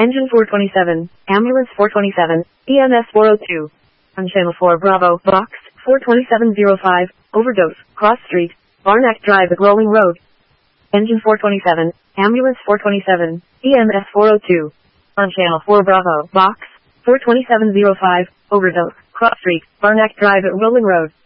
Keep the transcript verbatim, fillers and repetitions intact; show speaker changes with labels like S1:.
S1: Engine four twenty-seven, Ambulance four twenty-seven, E M S four oh two. On Channel four Bravo, Box four twenty-seven oh five, Overdose, Cross Street, Barnack Drive at Rolling Road. Engine four twenty-seven, Ambulance four twenty-seven, E M S four oh two. On Channel four Bravo, Box four twenty-seven oh five, Overdose, Cross Street, Barnack Drive at Rolling Road.